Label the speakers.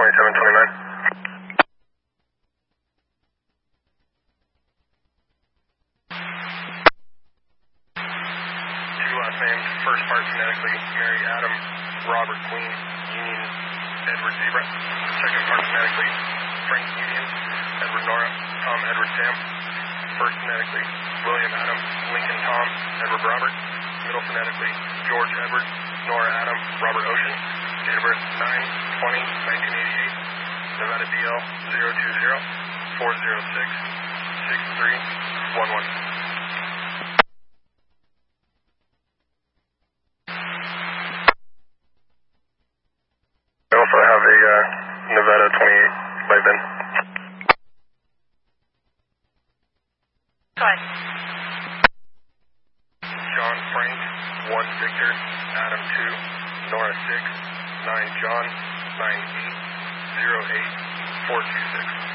Speaker 1: Two last names, first part phonetically, Mary Adam, Robert Queen, Union, Edward Zebra. Second part phonetically, Frank Union, Edward Nora, Tom Edward Sam. First phonetically, William Adam, Lincoln Tom, Edward Robert. Middle phonetically, George Edward, Nora Adam, Robert Ocean. Date of birth 9/20/1988. Nevada DL 020-406-6311. I also have a Nevada 28 light bin.
Speaker 2: Go ahead.
Speaker 1: John Frank, 1 Victor, Adam 2, Nora 6, 9 John, 9 8, 0 8, 426.